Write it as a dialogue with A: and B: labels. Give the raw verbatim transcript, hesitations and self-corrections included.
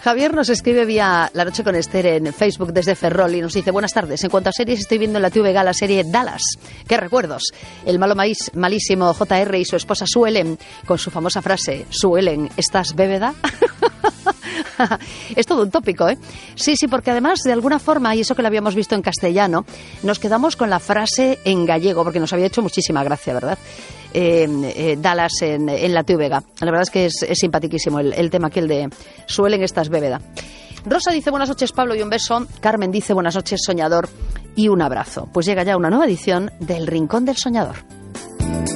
A: Javier nos escribe vía La Noche con Esther en Facebook desde Ferrol y nos dice: buenas tardes, en cuanto a series estoy viendo en la T V G la serie Dallas. ¡Qué recuerdos! El malo maíz, malísimo J R y su esposa Sue Ellen con su famosa frase: Sue Ellen, ¿estás bébeda? Es todo un tópico, ¿eh? Sí, sí, porque además de alguna forma, y eso que lo habíamos visto en castellano, nos quedamos con la frase en gallego porque nos había hecho muchísima gracia, ¿verdad? Eh, eh, Dallas en, en la T V G. La verdad es que es, es simpaticísimo el, el tema aquel de Suelen estas bébeda. Rosa dice: buenas noches, Pablo, y un beso. Carmen dice: buenas noches, soñador, y un abrazo. Pues llega ya una nueva edición del Rincón del Soñador.